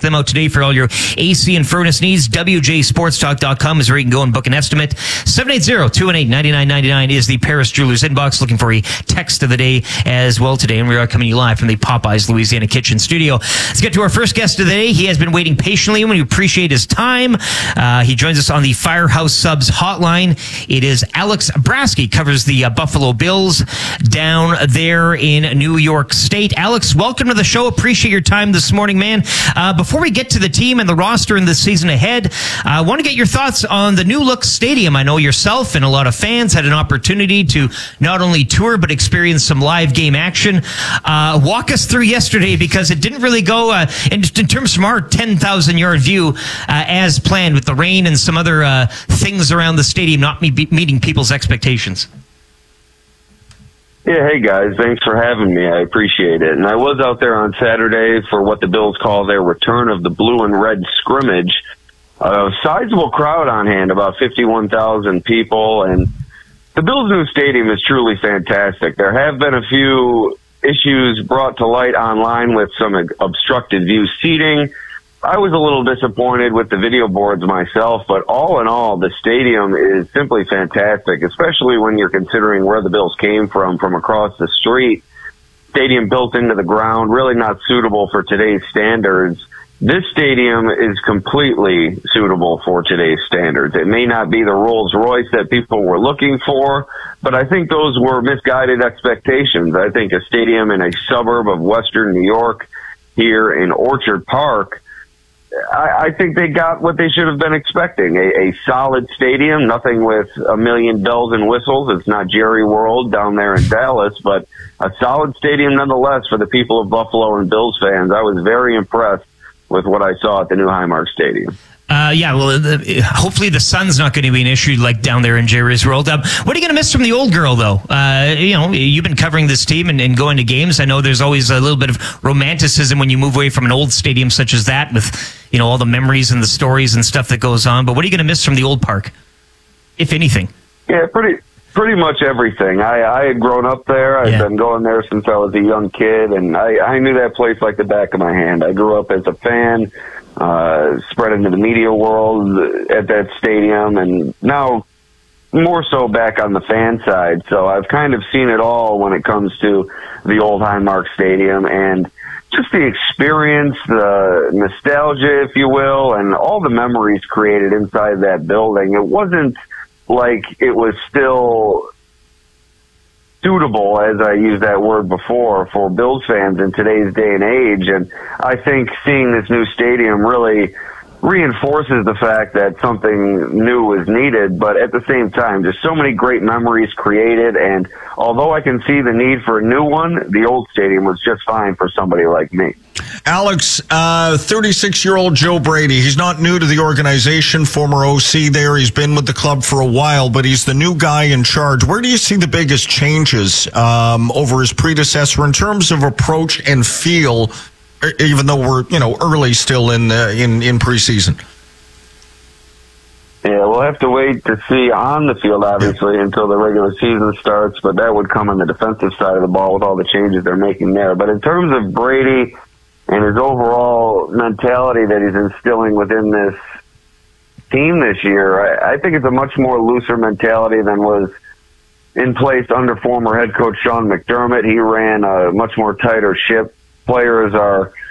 them out today for all your AC and furnace needs. WJSportsTalk.com is where you can go and book an estimate. 780-218-9999 is the Paris Jewelers inbox. Looking for a text of the day as well today. And we are coming to you live from the Popeyes Louisiana Kitchen Studio. Let's get to our first guest of the day. He has been waiting patiently, and we appreciate his time. He joins us on the Firehouse Subs hotline. It is Alex Brasky, covers the Buffalo Bills down there in New York State. Alex, welcome to the show. Appreciate your time this morning, man. Before we get to the team and the roster in the season ahead, I want to get your thoughts on the new look stadium. I know yourself and a lot of fans had an opportunity to not only tour but experience some live game action. Walk us through yesterday, because it didn't really go in terms from our 10,000-yard view as planned, with the rain and some other things around the stadium not meeting people's expectations. Yeah, hey guys, thanks for having me. I appreciate it. And I was out there on Saturday for what the Bills call their return of the blue and red scrimmage. A sizable crowd on hand, about 51,000 people, and the Bills' new stadium is truly fantastic. There have been a few issues brought to light online with some obstructed view seating. I was a little disappointed with the video boards myself, but all in all, the stadium is simply fantastic, especially when you're considering where the Bills came from across the street. Stadium built into the ground, really not suitable for today's standards. This stadium is completely suitable for today's standards. It may not be the Rolls Royce that people were looking for, but I think those were misguided expectations. I think a stadium in a suburb of Western New York here in Orchard Park, I think they got what they should have been expecting. A solid stadium, nothing with a million bells and whistles. It's not Jerry World down there in Dallas, but a solid stadium nonetheless for the people of Buffalo and Bills fans. I was very impressed with what I saw at the new Highmark Stadium. Hopefully the sun's not going to be an issue like down there in Jerry's World. What are you going to miss from the old girl, though? You've been covering this team and going to games. I know there's always a little bit of romanticism when you move away from an old stadium such as that, with all the memories and the stories and stuff that goes on. But what are you going to miss from the old park, if anything? Yeah, pretty much everything. I had grown up there. I've been going there since I was a young kid, and I knew that place like the back of my hand. I grew up as a fan, spread into the media world at that stadium, and now more so back on the fan side. So I've kind of seen it all when it comes to the old Highmark Stadium, and just the experience, the nostalgia, if you will, and all the memories created inside that building. It wasn't like it was still suitable, as I used that word before, for Bills fans in today's day and age. And I think seeing this new stadium really reinforces the fact that something new is needed, but at the same time, just so many great memories created. And although I can see the need for a new one, the old stadium was just fine for somebody like me. Alex, 36-year-old Joe Brady, he's not new to the organization, former OC there. He's been with the club for a while, but he's the new guy in charge. Where do you see the biggest changes over his predecessor in terms of approach and feel, even though we're early still in preseason? Yeah, we'll have to wait to see on the field, obviously, until the regular season starts, but that would come on the defensive side of the ball with all the changes they're making there. But in terms of Brady and his overall mentality that he's instilling within this team this year, I think it's a much more looser mentality than was in place under former head coach Sean McDermott. He ran a much more tighter ship. Players are